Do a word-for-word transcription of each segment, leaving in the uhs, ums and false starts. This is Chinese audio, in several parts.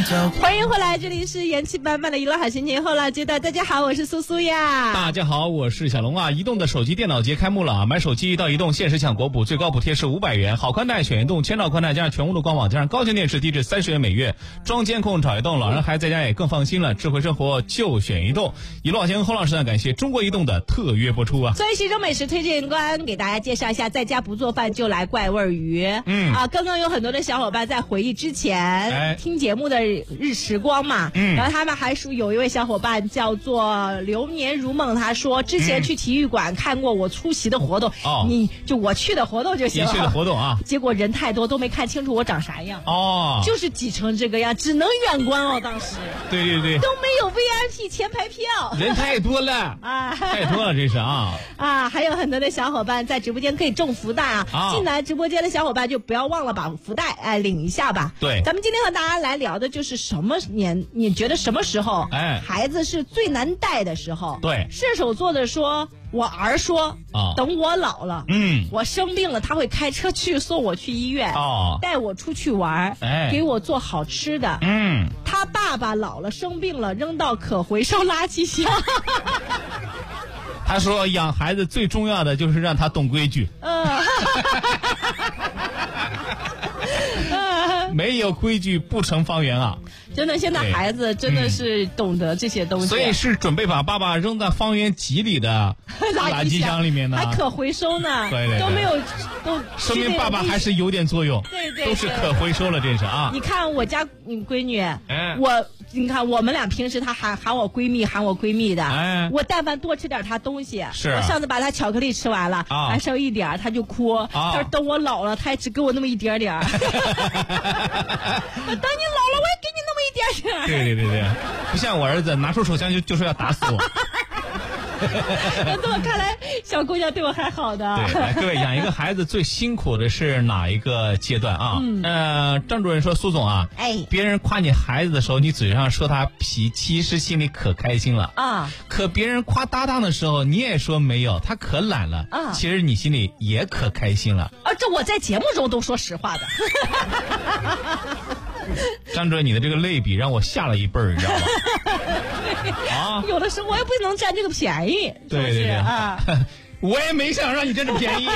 欢迎回来，这里是元气满满的娱乐好心情后浪阶段。大家好，我是苏苏呀。 大家好，我是小龙啊。移动的手机电脑节开幕了啊！买手机到移动限时抢国补，最高补贴是五百元。好宽带选移动，千兆宽带加上全屋的官网，加上高清电视，低至三十元每月。装监控找移动，老人孩子在家也更放心了。智慧生活就选移动。一路好心后浪时段感谢中国移动的特约播出啊。 作为其中美食推荐官，给大家介绍一下，在家不做饭就来怪味鱼。嗯啊，刚刚有很多的小伙伴在回忆之前、哎、听节目的日时光嘛，嗯，然后他们还说有一位小伙伴叫做流年如梦，他说之前去体育馆看过我出席的活动，哦、你就我去的活动就行了， 你去的活动啊， 结果人太多都没看清楚我长啥样， 哦， 就是挤成这个样，只能远观哦，当时， 对对对， 都没有 V I P 前排票， 人太多了啊，太多了，这是啊啊，还有很多的小伙伴在直播间可以中福袋啊，啊进来直播间的小伙伴就不要忘了把福袋哎领一下吧。 对， 咱们今天和大家来聊的就是什么年，你觉得什么时候哎孩子是最难带的时候？ 对， 射手座的说，我儿说啊，等我老了，嗯，我生病了，他会开车去送我去医院，哦，带我出去玩，哎，给我做好吃的，嗯，他爸爸老了生病了，扔到可回收垃圾箱。 他说养孩子最重要的就是让他懂规矩。嗯。没有规矩不成方圆啊！ 真的，现在孩子真的是懂得这些东西， 嗯、所以是准备把爸爸扔在方圆几里的垃圾箱里面呢， 还可回收呢， 对对对， 都没有都说明爸爸还是有点作用， 对 对, 对， 都是可回收了，这是啊！ 你看我家闺女，哎、我你看我们俩平时她喊喊我闺蜜，喊我闺蜜的，哎、我但凡多吃点她东西， 是我上次把她巧克力吃完了，啊、还剩一点，她就哭，啊、她说等我老了，她还只给我那么一点点。等你老了，我也给你那么一点点。 对对对对，不像我儿子拿出手枪就就说要打死我。 那这么看来，小姑娘对我还好的。 对，来各位，养一个孩子最辛苦的是哪一个阶段啊？嗯、呃，张主任说，苏总啊，哎，别人夸你孩子的时候，你嘴上说他皮，其实心里可开心了啊。可别人夸搭档的时候，你也说没有，他可懒了啊。其实你心里也可开心了啊。这我在节目中都说实话的。 张主任，你的这个类比让我下了一辈儿，你知道吗？ 啊，有的时候我也不能占这个便宜， 对对对啊， 我也没想让你占这便宜，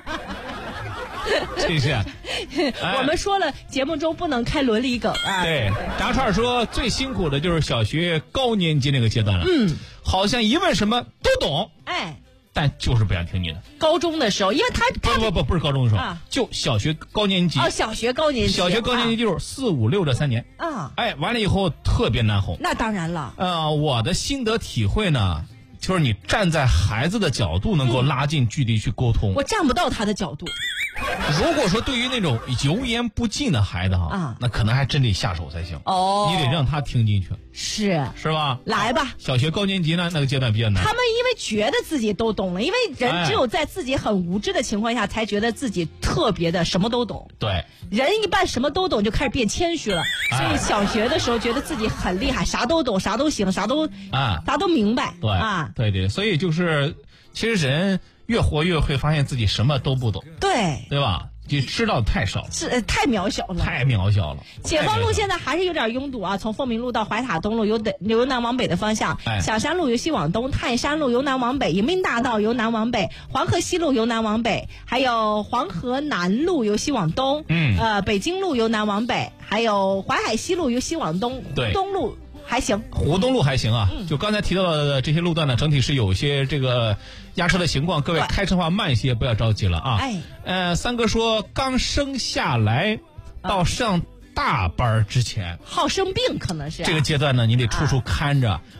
真是。 我们说了，节目中不能开伦理梗啊。 对，炸串说最辛苦的就是小学高年级那个阶段了，嗯，好像一问什么都懂，哎。但就是不想听你的。 高中的时候，因为他不不不不是高中的时候，啊、就小学高年级。 哦，小学高年级。 小学高年级就是四五六这三年。啊。哎，完了以后特别难哄。 那当然了。 呃，我的心得体会呢，就是你站在孩子的角度，能够拉近距离去沟通。 我站不到他的角度。 如果说对于那种油盐不进的孩子哈，啊，那可能还真得下手才行。哦，你得让他听进去。 是是吧？ 来吧。 小学高年级呢，那个阶段比较难。 他们因为觉得自己都懂了，因为人只有在自己很无知的情况下，才觉得自己特别的什么都懂。 对。 人一般什么都懂，就开始变谦虚了。所以小学的时候觉得自己很厉害，啥都懂，啥都行，啥都啊，啥都明白。 对啊， 对对，所以就是其实人越活越会发现自己什么都不懂。 对。 对吧？就知道太少， 是、呃、太渺小了， 太渺小了。 解放路现在还是有点拥堵啊，从凤鸣路到怀塔东路由的由南往北的方向，哎、小山路由西往东，泰山路由南往北，迎宾大道由南往北，黄河西路由南往北，还有黄河南路由西往东，嗯，呃，北京路由南往北，还有淮海西路由西往东， 对， 东路。还行， 湖东路还行啊、嗯，就刚才提到的这些路段呢，整体是有一些这个压车的情况，各位开车话慢一些，不要着急了啊。哎，呃，三哥说刚生下来到上大班之前， 好生病可能是、啊、 这个阶段呢，你得处处看着。啊